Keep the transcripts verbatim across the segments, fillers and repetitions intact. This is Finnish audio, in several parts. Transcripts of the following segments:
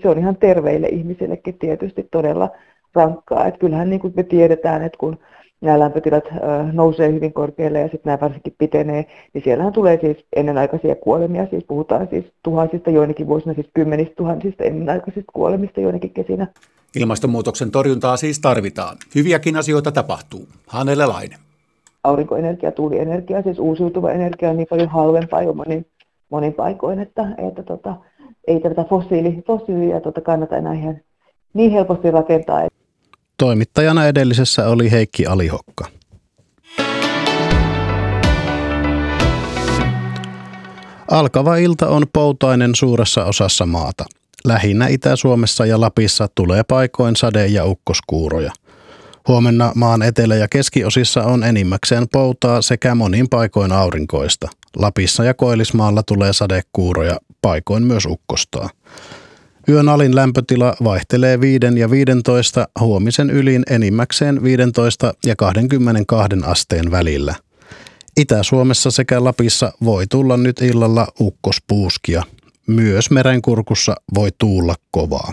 mutta se on ihan terveille ihmisillekin tietysti todella rankkaa. Että kyllähän niin kuin me tiedetään, että kun nämä lämpötilat äh, nousee hyvin korkealle ja sitten nämä varsinkin pitenee, niin siellähän tulee siis ennenaikaisia kuolemia. Siis puhutaan siis tuhansista joinakin vuosina, siis kymmenistä tuhansista ennenaikaisista kuolemista joinakin kesinä. Ilmastonmuutoksen torjuntaa siis tarvitaan. Hyviäkin asioita tapahtuu. Hannele Laine. Aurinkoenergia, tuulienergia, siis uusiutuva energia on niin paljon halvempaa jo monin, monin paikoin, että, että tota, ei tätä fossiili, fossiilia tota kannata enää ihan niin helposti rakentaa. Toimittajana edellisessä oli Heikki Alihokka. Alkava ilta on poutainen suuressa osassa maata. Lähinnä Itä-Suomessa ja Lapissa tulee paikoin sade- ja ukkoskuuroja. Huomenna maan etelä- ja keskiosissa on enimmäkseen poutaa sekä monin paikoin aurinkoista. Lapissa ja Koillismaalla tulee sadekuuroja, paikoin myös ukkostaa. Yön alin lämpötila vaihtelee viiden ja viidentoista, huomisen ylin enimmäkseen viidentoista ja kaksikymmentäkaksi asteen välillä. Itä-Suomessa sekä Lapissa voi tulla nyt illalla ukkospuuskia. Myös Merenkurkussa voi tuulla kovaa.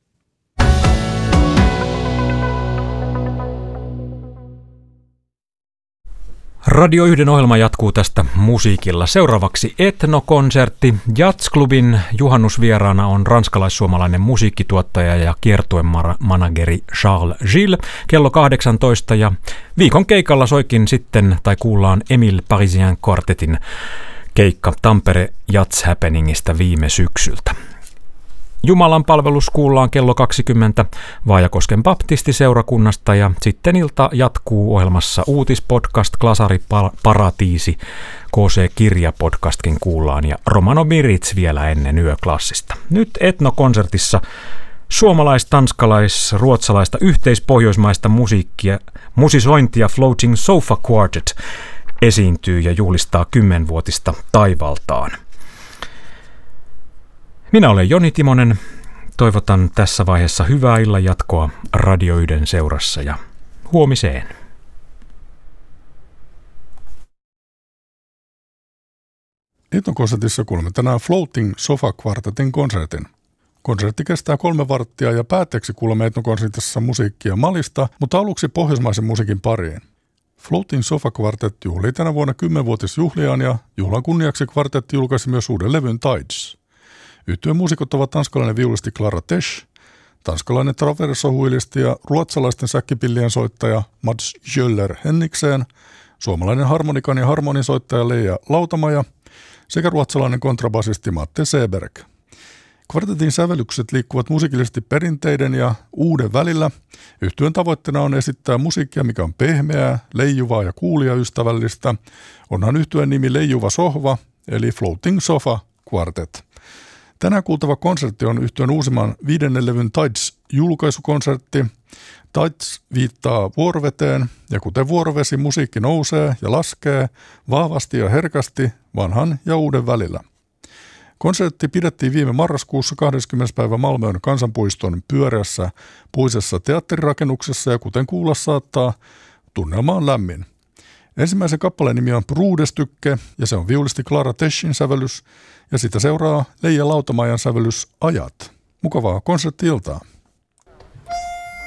Radio yhden ohjelma jatkuu tästä musiikilla. Seuraavaksi etnokonsertti. Jazzklubin juhannusvieraana on ranskalaissuomalainen musiikkituottaja ja kiertuemanageri Charles Gilles kello kahdeksantoista ja viikon keikalla soikin sitten tai kuullaan Emile Parisien Quartetin keikka Tampere Jazz Happeningista viime syksyltä. Jumalan palvelus kuullaan kello kaksikymmentä Vaajakosken baptistiseurakunnasta ja sitten ilta jatkuu ohjelmassa uutispodcast, Klasari Paratiisi, K C-kirjapodcastkin kuullaan ja Romano Mirits vielä ennen yöklassista. Nyt etnokonsertissa suomalais-, tanskalais-, ruotsalaista yhteispohjoismaista musiikkia, musisointia Floating Sofa Quartet esiintyy ja juhlistaa kymmenvuotista taivaltaan. Minä olen Joni Timonen. Toivotan tässä vaiheessa hyvää illan jatkoa Radio yhden seurassa ja huomiseen. Etnokonsertissa kuulemme tänään Floating Sofa Quartetin konsertin. Konsertti kestää kolme varttia ja päätteeksi kuulemme etnokonsertissa musiikkia Malista, mutta aluksi pohjoismaisen musiikin pariin. Floating Sofa Quartet juhlii tänä vuonna kymmenvuotisjuhliaan ja juhlan kunniaksi kvartetti julkaisi myös uuden levyn Tides. Yhtyeen muusikot ovat tanskalainen viulisti Clara Tesch, tanskalainen traversohuilisti ja ruotsalaisten säkkipillien soittaja Mats Jöller Hennikseen, suomalainen harmonikan ja harmonisoittaja Leija Lautamaja sekä ruotsalainen kontrabasisti Matte Seberg. Kvartetin sävellykset liikkuvat musiikillisesti perinteiden ja uuden välillä. Yhtyeen tavoitteena on esittää musiikkia, mikä on pehmeää, leijuvaa ja kuulijaystävällistä. Onhan yhtyeen nimi Leijuva Sohva, eli Floating Sofa Quartet. Tänään kuultava konsertti on yhtyeen uusimman viidennen levyn Tides-julkaisukonsertti. Tides viittaa vuoroveteen, ja kuten vuorovesi, musiikki nousee ja laskee vahvasti ja herkästi vanhan ja uuden välillä. Konsertti pidettiin viime marraskuussa kahdeskymmenes päivä Malmön kansanpuiston pyöreässä puisessa teatterirakennuksessa, ja kuten kuulla saattaa, tunnelma on lämmin. Ensimmäisen kappaleen nimi on Brudestykke, ja se on viulisti Clara Teschin sävellys, ja sitä seuraa Leija Lautamajan sävellys Ajat. Mukavaa konsertti-iltaa.